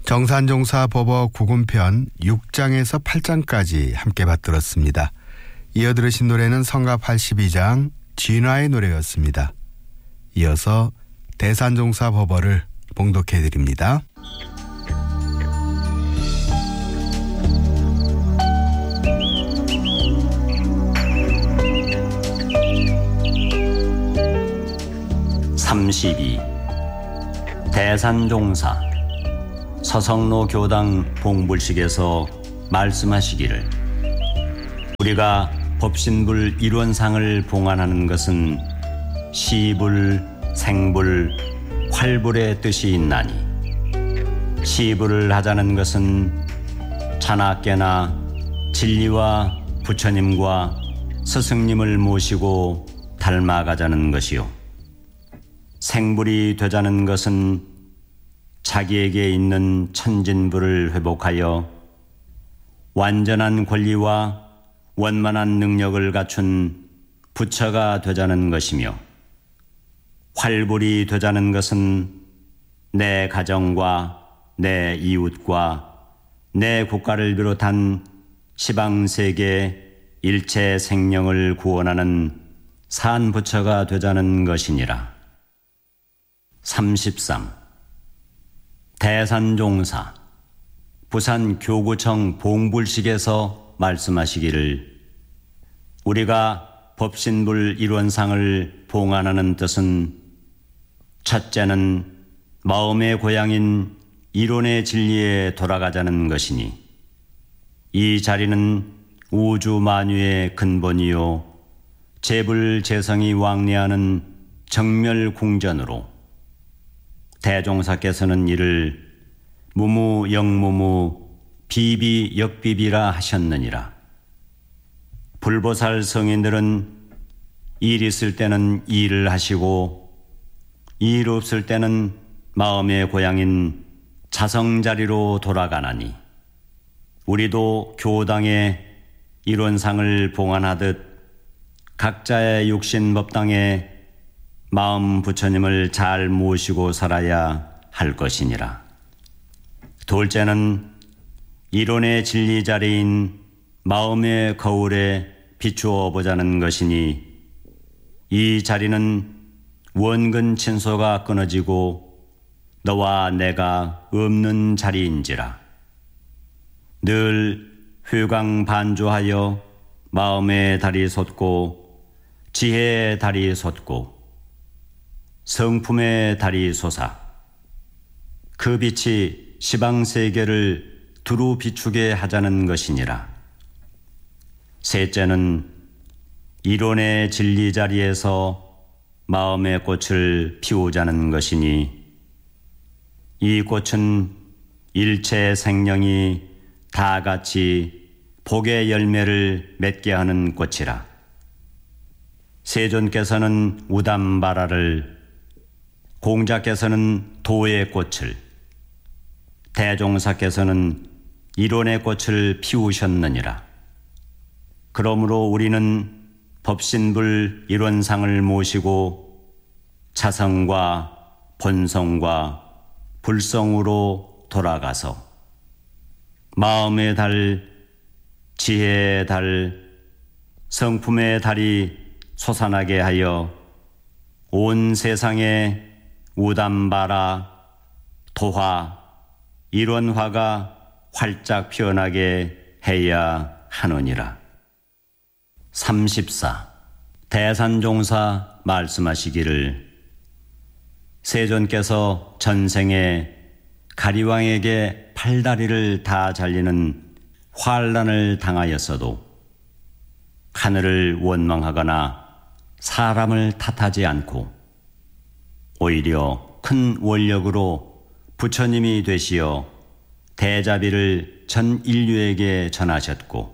정산종사 법어 구군편 6장에서 8장까지 함께 받들었습니다. 이어 들으신 노래는 성가 82장 진화의 노래였습니다. 이어서 대산종사 법어를 봉독해 드립니다. 대산종사 서성로 교당 봉불식에서 말씀하시기를 우리가 법신불 일원상을 봉안하는 것은 시불, 생불, 활불의 뜻이 있나니 시불을 하자는 것은 자나깨나 진리와 부처님과 스승님을 모시고 닮아가자는 것이요 생불이 되자는 것은 자기에게 있는 천진불을 회복하여 완전한 권리와 원만한 능력을 갖춘 부처가 되자는 것이며 활불이 되자는 것은 내 가정과 내 이웃과 내 국가를 비롯한 시방세계 일체 생명을 구원하는 산부처가 되자는 것이니라. 33. 대산종사 부산 교구청 봉불식에서 말씀하시기를 우리가 법신불 일원상을 봉안하는 뜻은 첫째는 마음의 고향인 이론의 진리에 돌아가자는 것이니 이 자리는 우주 만유의 근본이요 재불재성이 왕래하는 정멸궁전으로 대종사께서는 이를 무무영무무 비비역비비라 하셨느니라. 불보살 성인들은 일 있을 때는 일을 하시고 일 없을 때는 마음의 고향인 자성자리로 돌아가나니 우리도 교당의 일원상을 봉안하듯 각자의 육신법당에 마음 부처님을 잘 모시고 살아야 할 것이니라. 둘째는 이론의 진리 자리인 마음의 거울에 비추어 보자는 것이니 이 자리는 원근 친소가 끊어지고 너와 내가 없는 자리인지라. 늘 회광반조하여 마음의 달이 솟고 지혜의 달이 솟고 성품의 달이 솟아 그 빛이 시방세계를 두루 비추게 하자는 것이니라. 셋째는 이론의 진리 자리에서 마음의 꽃을 피우자는 것이니 이 꽃은 일체 생명이 다 같이 복의 열매를 맺게 하는 꽃이라. 세존께서는 우담바라를 공자께서는 도의 꽃을 대종사께서는 이론의 꽃을 피우셨느니라. 그러므로 우리는 법신불 일원상을 모시고 차성과 본성과 불성으로 돌아가서 마음의 달, 지혜의 달, 성품의 달이 솟아나게 하여 온 세상에 우담바라, 도화, 일원화가 활짝 피어나게 해야 하느니라. 34. 대산종사 말씀하시기를 세존께서 전생에 가리왕에게 팔다리를 다 잘리는 환난을 당하였어도 하늘을 원망하거나 사람을 탓하지 않고 오히려 큰 원력으로 부처님이 되시어 대자비를 전 인류에게 전하셨고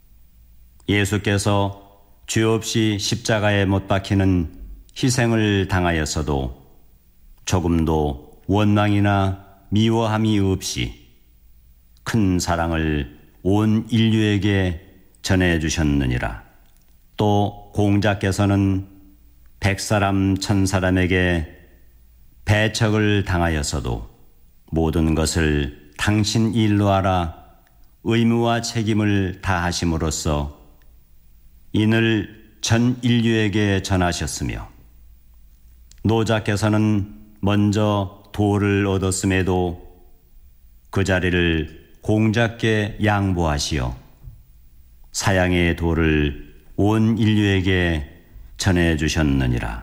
예수께서 죄 없이 십자가에 못 박히는 희생을 당하였어도 조금도 원망이나 미워함이 없이 큰 사랑을 온 인류에게 전해주셨느니라. 또 공자께서는 100사람 1000사람에게 배척을 당하였어도 모든 것을 당신 일로 하라 의무와 책임을 다하심으로써 이를 전 인류에게 전하셨으며 노자께서는 먼저 도를 얻었음에도 그 자리를 공자께 양보하시어 사양의 도를 온 인류에게 전해주셨느니라.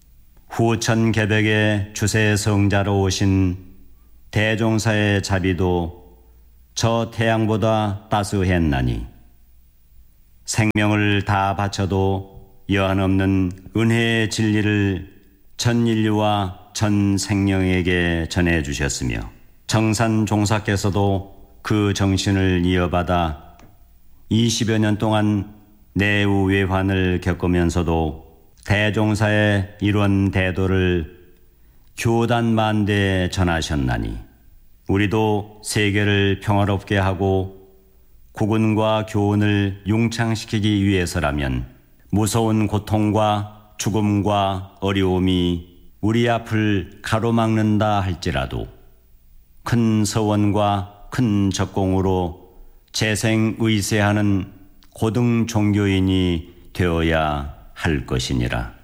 후천개백의 주세성자로 오신 대종사의 자비도 저 태양보다 따스했나니 생명을 다 바쳐도 여한없는 은혜의 진리를 전 인류와 전 생명에게 전해주셨으며 정산 종사께서도 그 정신을 이어받아 20여 년 동안 내우 외환을 겪으면서도 대종사의 일원 대도를 교단 만대에 전하셨나니 우리도 세계를 평화롭게 하고 국운과 교훈을 융창시키기 위해서라면 무서운 고통과 죽음과 어려움이 우리 앞을 가로막는다 할지라도 큰 서원과 큰 적공으로 재생의세하는 고등 종교인이 되어야 할 것이니라.